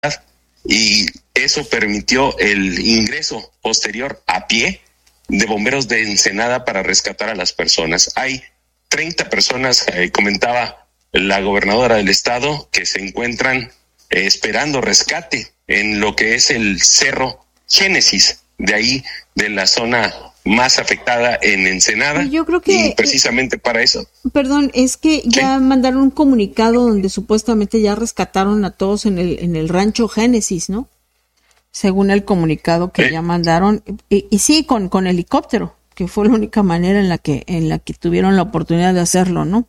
y eso permitió el ingreso posterior a pie de bomberos de Ensenada para rescatar a las personas. Hay 30 personas, comentaba la gobernadora del estado, que se encuentran esperando rescate en lo que es el Cerro Génesis, de ahí, de la zona más afectada en Ensenada. Yo creo que y precisamente para eso. Perdón, es que ya mandaron un comunicado donde supuestamente ya rescataron a todos en el rancho Génesis, ¿no? Según el comunicado que ya mandaron, y sí, con helicóptero, que fue la única manera en la que tuvieron la oportunidad de hacerlo, ¿no?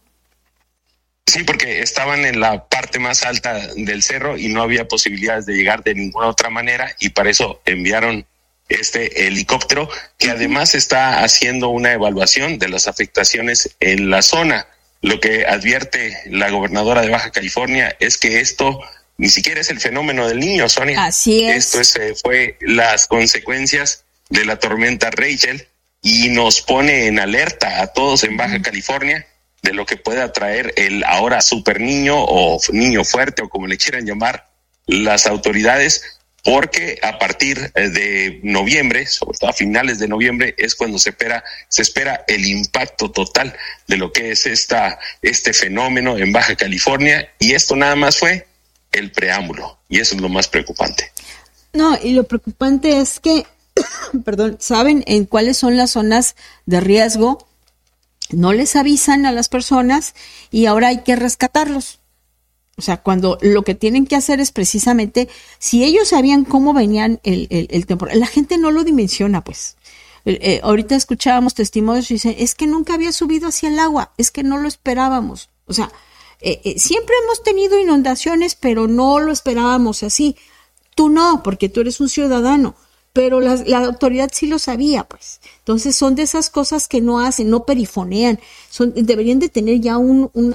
Sí, porque estaban en la parte más alta del cerro y no había posibilidades de llegar de ninguna otra manera, y para eso enviaron este helicóptero, que además está haciendo una evaluación de las afectaciones en la zona. Lo que advierte la gobernadora de Baja California es que esto ni siquiera es el fenómeno del Niño, Sonia. Así es. Esto fue las consecuencias de la tormenta Rachel, y nos pone en alerta a todos en Baja California de lo que puede atraer el ahora super niño o niño fuerte, o como le quieran llamar las autoridades, porque a partir de noviembre, sobre todo a finales de noviembre, es cuando se espera el impacto total de lo que es este fenómeno en Baja California, y esto nada más fue el preámbulo, y eso es lo más preocupante. No, y lo preocupante es que, perdón, ¿saben en cuáles son las zonas de riesgo? No les avisan a las personas y ahora hay que rescatarlos. O sea, cuando lo que tienen que hacer es precisamente, si ellos sabían cómo venían el temporal, la gente no lo dimensiona, pues. Ahorita escuchábamos testimonios y dicen, es que nunca había subido hacia el agua, es que no lo esperábamos. O sea, siempre hemos tenido inundaciones, pero no lo esperábamos así. Tú no, porque tú eres un ciudadano, pero la autoridad sí lo sabía, pues. Entonces son de esas cosas que no hacen, no perifonean. Deberían de tener ya un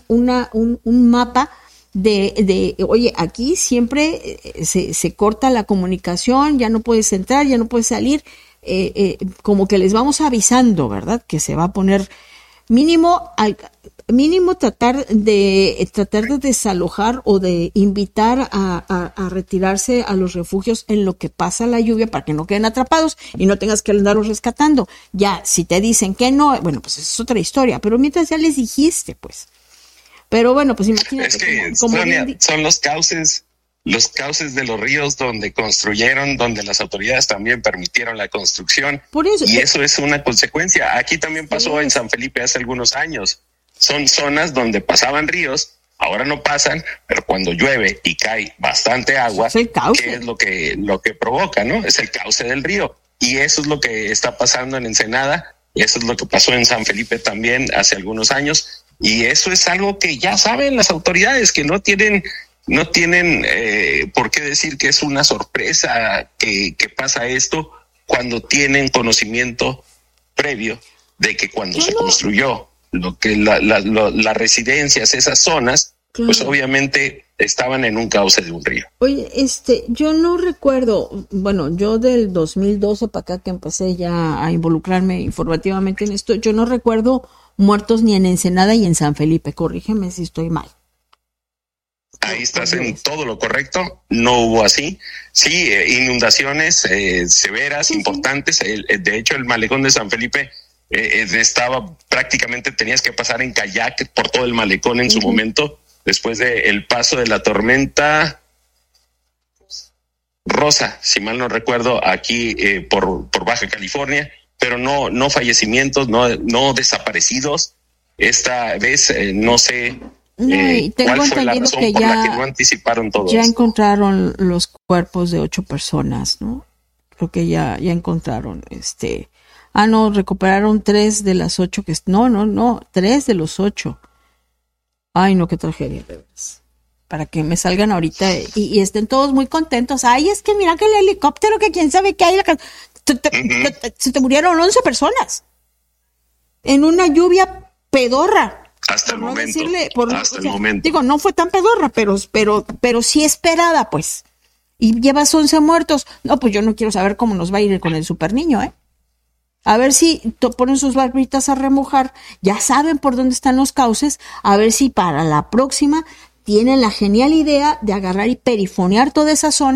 mapa de oye, aquí siempre se corta la comunicación, ya no puedes entrar, ya no puedes salir, como que les vamos avisando, ¿verdad? Que se va a poner mínimo tratar de desalojar o de invitar a retirarse a los refugios en lo que pasa la lluvia, para que no queden atrapados y no tengas que andarlos rescatando. Ya, si te dicen que no, bueno, pues es otra historia, pero mientras ya les dijiste, pues. Pero bueno, pues imagínate. Es que, Sonia, son los cauces de los ríos donde construyeron, donde las autoridades también permitieron la construcción. Por eso, y eso es una consecuencia. Aquí también pasó en San Felipe hace algunos años. Son zonas donde pasaban ríos, ahora no pasan, pero cuando llueve y cae bastante agua, ¿qué es lo que provoca, no? Es el cauce del río. Y eso es lo que está pasando en Ensenada, eso es lo que pasó en San Felipe también hace algunos años. Y eso es algo que ya saben las autoridades, que no tienen por qué decir que es una sorpresa que pasa esto, cuando tienen conocimiento previo de que cuando se construyó lo que las residencias, esas zonas, claro, pues obviamente estaban en un cauce de un río. Oye, yo no recuerdo, bueno, yo del 2012 para acá que empecé ya a involucrarme informativamente en esto, yo no recuerdo muertos ni en Ensenada y en San Felipe, corrígeme si estoy mal. Ahí estás en todo lo correcto, no hubo así. Sí, inundaciones severas, importantes. De hecho, el malecón de San Felipe estaba prácticamente, tenías que pasar en kayak por todo el malecón en su momento, después del paso de la tormenta Rosa, si mal no recuerdo, aquí por Baja California, pero no fallecimientos, no desaparecidos. Esta vez no sé cuál fue la razón por la que no anticiparon todo ya esto. Encontraron los cuerpos de 8 personas, ¿no? Creo que ya encontraron no, recuperaron 3 de las 8 que... No, 3 de los 8. Ay, no, qué tragedia, de verdad. Para que me salgan ahorita y estén todos muy contentos. Ay, es que mira que el helicóptero, que quién sabe qué hay. Se te murieron 11 personas. En una lluvia pedorra. Hasta el momento. Momento. Digo, no fue tan pedorra, pero sí esperada, pues. Y llevas 11 muertos. No, pues yo no quiero saber cómo nos va a ir con el super niño, ¿eh? A ver si ponen sus barbitas a remojar, ya saben por dónde están los cauces, a ver si para la próxima tienen la genial idea de agarrar y perifonear toda esa zona